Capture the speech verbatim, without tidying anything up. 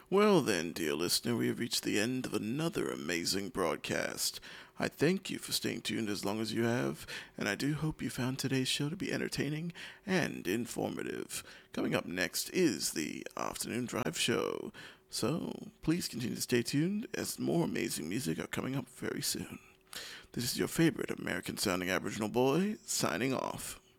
Well, then, dear listener, we have reached the end of another amazing broadcast. I thank you for staying tuned as long as you have, and I do hope you found today's show to be entertaining and informative. Coming up next is the Afternoon Drive Show, so please continue to stay tuned as more amazing music are coming up very soon. This is your favorite American sounding Aboriginal boy, signing off.